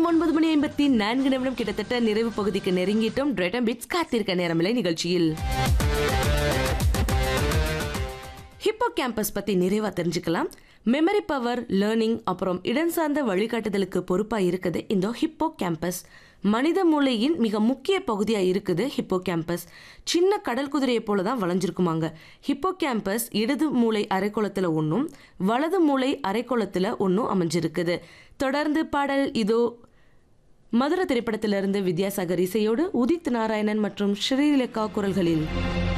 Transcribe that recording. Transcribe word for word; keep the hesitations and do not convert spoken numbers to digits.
ஒன்பது மணி ஐம்பத்தி நான்கு நிமிடம் கிட்டத்தட்ட நிறைவு பகுதிக்கு நெருங்கிட்டோம். டிரைட்டன் பீட்ஸ் காத்திருக்க நேரமில்லை நிகழ்ச்சியில் ஹிப்போ கேம்பஸ் பத்தி நிறைவா தெரிஞ்சுக்கலாம். மெமரி பவர், லேர்னிங், அப்புறம் இடம் சார்ந்த வழிகாட்டுதலுக்கு பொறுப்பா இருக்குது இந்த ஹிப்போ கேம்பஸ். மனித மூளையின் மிக முக்கிய பகுதியா இருக்குது ஹிப்போ கேம்பஸ். சின்ன கடல் குதிரையை போல தான் வளைஞ்சிருக்குமாங்க. ஹிப்போ கேம்பஸ் இடது மூளை அரைக்கோளத்துல ஒன்றும் வலது மூளை அரைக்கோளத்துல ஒன்றும் அமைஞ்சிருக்குது. தொடர்ந்து பாடல் இதோ. மதுரை திரைப்படத்திலிருந்து வித்யாசாகர் இசையோடு உதித் நாராயணன் மற்றும் ஸ்ரீலேகா குரல்களில்.